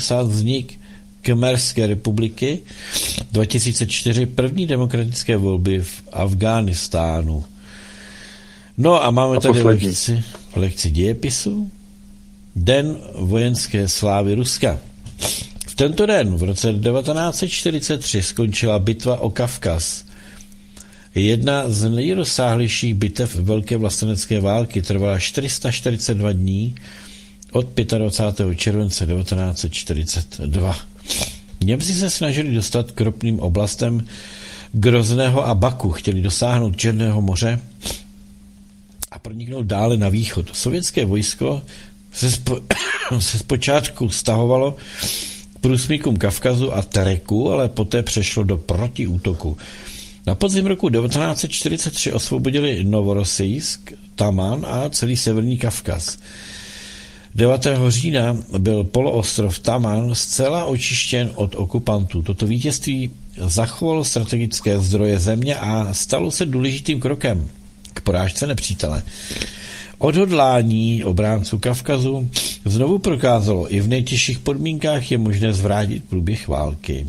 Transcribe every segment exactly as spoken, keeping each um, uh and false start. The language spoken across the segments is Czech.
vznik Khmerské republiky, dva tisíce čtyři první demokratické volby v Afghánistánu. No a máme a tady lekci, lekci dějepisu. Den vojenské slávy Ruska. V tento den v roce devatenáct set čtyřicet tři skončila bitva o Kavkaz. Jedna z nejrozsáhlejších bitev Velké vlastenecké války trvala čtyři sta čtyřicet dva dní od dvacátého pátého července devatenáct set čtyřicet dva. Němci se snažili dostat k ropným oblastem Grozného a Baku, chtěli dosáhnout Černého moře a proniknout dále na východ. Sovětské vojsko se, spo, se zpočátku stahovalo k průsmykům Kavkazu a Tereku, ale poté přešlo do protiútoku. Na podzim roku devatenáct set čtyřicet tři osvobodili Novorossijsk, Taman a celý severní Kavkaz. devátého října byl poloostrov Taman zcela očištěn od okupantů. Toto vítězství zachovalo strategické zdroje země a stalo se důležitým krokem k porážce nepřítele. Odhodlání obránců Kavkazu znovu prokázalo, i v nejtěžších podmínkách je možné zvrátit průběh války.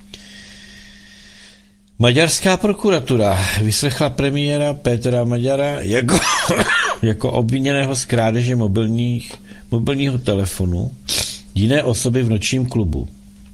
Maďarská prokuratura vyslechla premiéra Petra Maďara jako, jako obviněného z krádeže mobilních, mobilního telefonu jiné osoby v nočním klubu.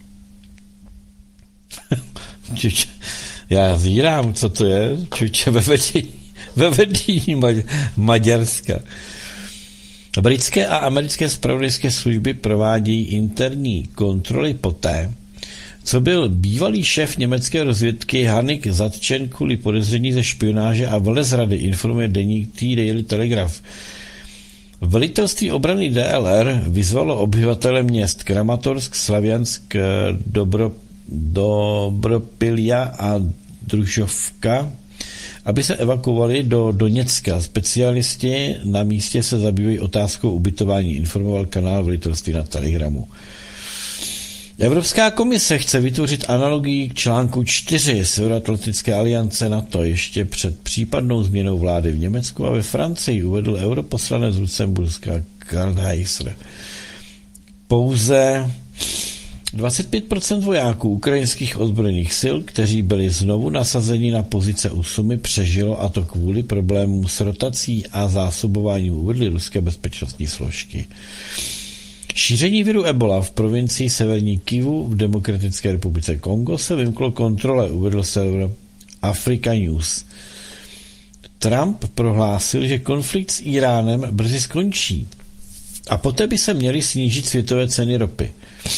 Čuče, já zírám, co to je, čuče, ve vedení, ve vedení Maďarska. Britské a americké zpravodajské služby provádějí interní kontroly poté, co byl bývalý šéf německé rozvědky Hanik zatčen kvůli podezření ze špionáže a velezrady, informuje deník Daily Telegraph. Velitelství obrany D L R vyzvalo obyvatele měst Kramatorsk, Slaviansk, Dobro, Dobropilja a Družovka, aby se evakuovali do Doněcka. Specialisti na místě se zabývají otázkou ubytování, informoval kanál velitelství na Telegramu. Evropská komise chce vytvořit analogii k článku čtyři Severoatlantické aliance NATO ještě před případnou změnou vlády v Německu a ve Francii, uvedl europoslanec z Lucemburska Karl Heiser. Pouze dvacet pět procent vojáků ukrajinských ozbrojených sil, kteří byli znovu nasazeni na pozice u Sumy, přežilo, a to kvůli problémům s rotací a zásobováním, uvedly ruské bezpečnostní složky. Šíření viru Ebola v provincii severní Kivu v Demokratické republice Kongo se vymklo kontrole, uvedl server Africa News. Trump prohlásil, že konflikt s Iránem brzy skončí a poté by se měly snížit světové ceny ropy.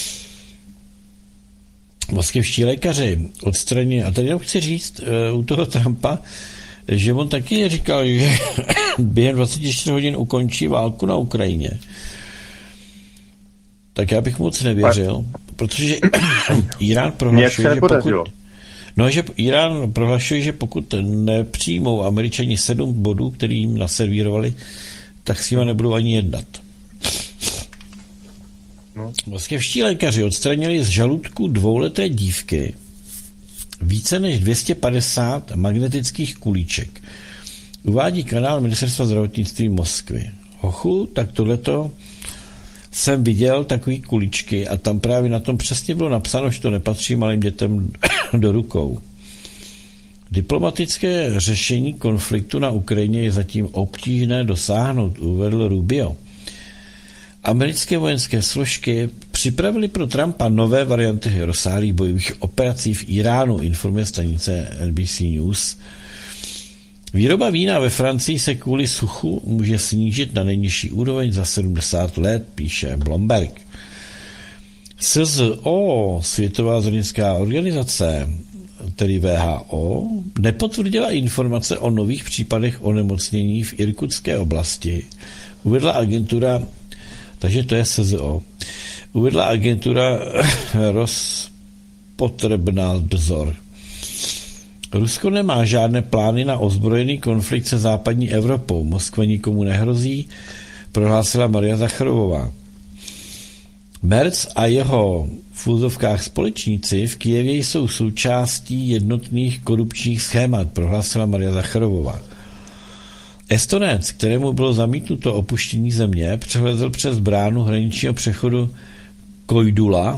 Moskevští lékaři odstranili, a tady jenom chci říct uh, u toho Trumpa, že on taky říkal, že během dvacet čtyři hodin ukončí válku na Ukrajině. Tak já bych moc nevěřil, protože Irán prohlašuje, že pokud, no, že Irán prohlašuje, že pokud nepřijmou Američani sedm bodů, který jim naservírovali, tak s nimi nebudou ani jednat. No. Moskevští lékaři odstranili z žaludku dvouleté dívky více než dvě stě padesát magnetických kulíček. Uvádí kanál Ministerstva zdravotnictví Moskvy. Hochu, tak tohleto jsem viděl takový kuličky a tam právě na tom přesně bylo napsáno, že to nepatří malým dětem do rukou. Diplomatické řešení konfliktu na Ukrajině je zatím obtížné dosáhnout, uvedl Rubio. Americké vojenské složky připravily pro Trumpa nové varianty rozsáhlých bojových operací v Iránu, informuje stanice N B C News. Výroba vína ve Francii se kvůli suchu může snížit na nejnižší úroveň za sedmdesát let, píše Bloomberg. S Z O, Světová zdravotnická organizace, tedy W H O, nepotvrdila informace o nových případech onemocnění v Irkutské oblasti. Uvedla agentura, takže to je S Z O, uvedla agentura Rospotrebnadzor. Rusko nemá žádné plány na ozbrojený konflikt se západní Evropou. Moskva nikomu nehrozí, prohlásila Maria Zacharovová. Merc a jeho v úzovkách společníci v Kyjevě jsou součástí jednotných korupčních schémat, prohlásila Maria Zacharovová. Estonec, kterému bylo zamítnuto opuštění země, převezl přes bránu hraničního přechodu Koidula